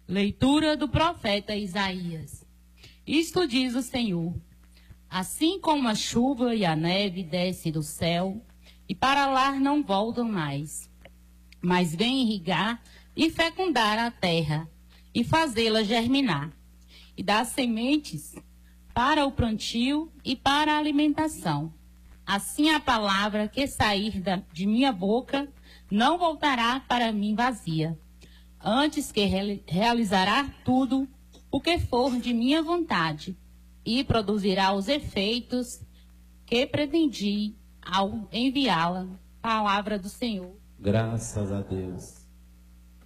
Leitura do profeta Isaías. Isto diz o Senhor: assim como a chuva e a neve descem do céu, e para lá não voltam mais, mas vêm irrigar e fecundar a terra, e fazê-la germinar, e dar sementes para o plantio e para a alimentação. Assim a palavra que sair de minha boca não voltará para mim vazia, antes que realizará tudo o que for de minha vontade, e produzirá os efeitos que pretendi ao enviá-la. Palavra do Senhor. Graças a Deus.